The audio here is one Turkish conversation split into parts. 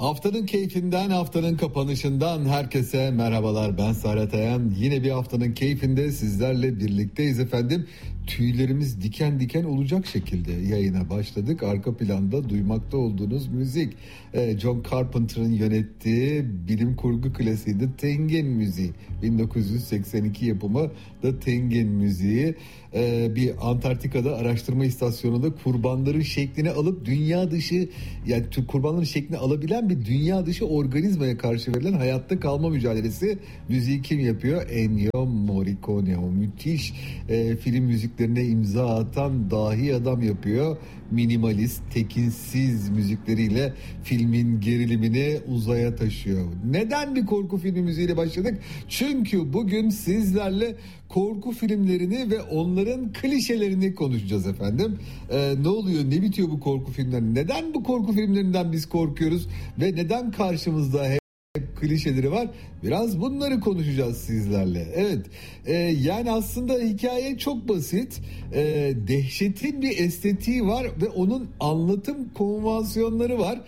Haftanın keyfinden, haftanın kapanışından herkese merhabalar. Ben Serhat Ayan. Yine bir haftanın keyfinde sizlerle birlikteyiz efendim. Tüylerimiz diken diken olacak şekilde yayına başladık. Arka planda duymakta olduğunuz müzik John Carpenter'ın yönettiği bilim kurgu klasiği The Tengen müziği. 1982 yapımı The Tengen müziği. Bir Antarktika'da araştırma istasyonunda kurbanların şeklini alıp dünya dışı, yani kurbanların şeklini alabilen bir dünya dışı organizmaya karşı verilen hayatta kalma mücadelesi. Müziği kim yapıyor? Ennio Morricone. O müthiş film müziklerine imza atan dahi adam yapıyor. Minimalist, tekinsiz müzikleriyle filmin gerilimini uzaya taşıyor. Neden bir korku filmi müziğiyle başladık? Çünkü bugün sizlerle korku filmlerini ve onların klişelerini konuşacağız efendim. Ne oluyor, ne bitiyor bu korku filmleri? Neden bu korku filmlerinden biz korkuyoruz? Ve neden karşımızda hep klişeleri var? Biraz bunları konuşacağız sizlerle. Evet. Yani aslında hikaye çok basit. Dehşetin bir estetiği var ve onun anlatım konvansiyonları var.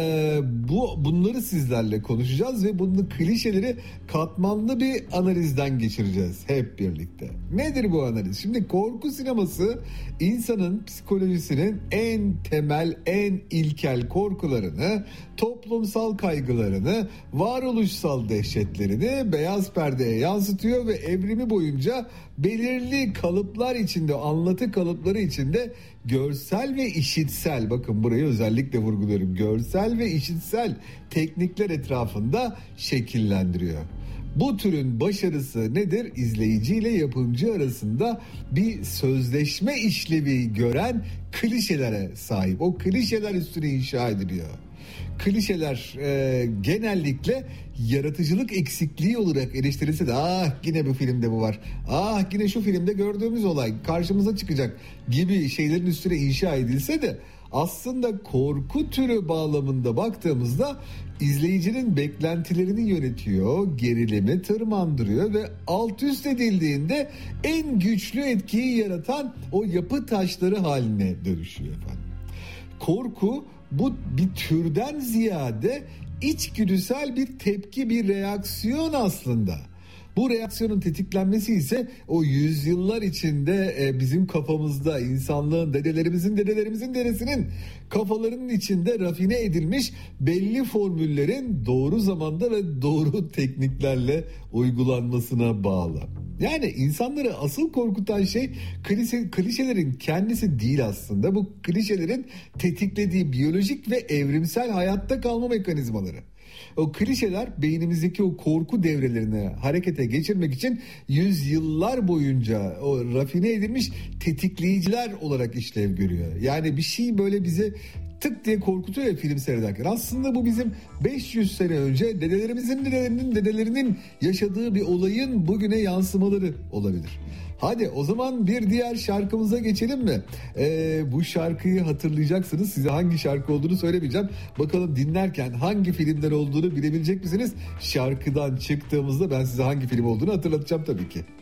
Bunları sizlerle konuşacağız ve bunun klişeleri katmanlı bir analizden geçireceğiz hep birlikte. Nedir bu analiz? Şimdi korku sineması insanın psikolojisinin en temel, en ilkel korkularını, toplumsal kaygılarını, varoluşsal dehşetlerini beyaz perdeye yansıtıyor ve evrimi boyunca belirli kalıplar içinde, anlatı kalıpları içinde görsel ve işitsel, bakın burayı özellikle vurguluyorum, görsel ve işitsel teknikler etrafında şekillendiriyor. Bu türün başarısı nedir? İzleyici ile yapımcı arasında bir sözleşme işlevi gören klişelere sahip. O klişeler üstüne inşa ediliyor. Klişeler genellikle yaratıcılık eksikliği olarak eleştirilse de yine bu filmde bu var, yine şu filmde gördüğümüz olay karşımıza çıkacak gibi şeylerin üstüne inşa edilse de aslında korku türü bağlamında baktığımızda izleyicinin beklentilerini yönetiyor, gerilimi tırmandırıyor ve alt üst edildiğinde en güçlü etkiyi yaratan o yapı taşları haline dönüşüyor efendim. Korku bu bir türden ziyade içgüdüsel bir tepki, bir reaksiyon aslında. Bu reaksiyonun tetiklenmesi ise o yüzyıllar içinde bizim kafamızda, insanlığın, dedelerimizin dedesinin kafalarının içinde rafine edilmiş belli formüllerin doğru zamanda ve doğru tekniklerle uygulanmasına bağlı. Yani insanları asıl korkutan şey klişelerin kendisi değil aslında. Bu klişelerin tetiklediği biyolojik ve evrimsel hayatta kalma mekanizmaları. O klişeler beynimizdeki o korku devrelerini harekete geçirmek için yüzyıllar boyunca o rafine edilmiş tetikleyiciler olarak işlev görüyor. Yani bir şey böyle bize tık diye korkutuyor ya film seyrederken. Aslında bu bizim 500 sene önce dedelerinin yaşadığı bir olayın bugüne yansımaları olabilir. Hadi o zaman bir diğer şarkımıza geçelim mi? Bu şarkıyı hatırlayacaksınız. Size hangi şarkı olduğunu söylemeyeceğim. Bakalım dinlerken hangi filmler olduğunu bilebilecek misiniz? Şarkıdan çıktığımızda ben size hangi film olduğunu hatırlatacağım tabii ki.